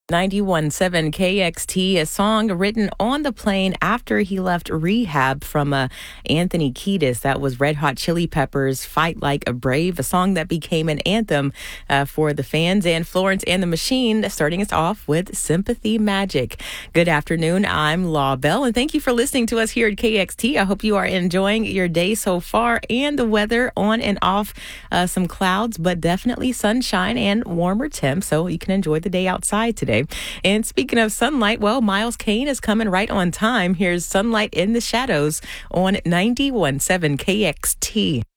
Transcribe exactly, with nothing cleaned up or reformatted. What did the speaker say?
ninety-one point seven K X T, a song written on the plane after he left rehab from uh, Anthony Kiedis. That was Red Hot Chili Peppers' Fight Like a Brave, a song that became an anthem uh, for the fans. And Florence and the Machine starting us off with Sympathy Magic. Good afternoon. I'm Law Bell, and thank you for listening to us here at K X T. I hope you are enjoying your day so far and the weather on and off. Uh, some clouds, but definitely sunshine and warmer temps, so you can enjoy the day outside today. And speaking of sunlight, well, Miles Kane is coming right on time. Here's Sunlight in the Shadows on ninety-one point seven K X T.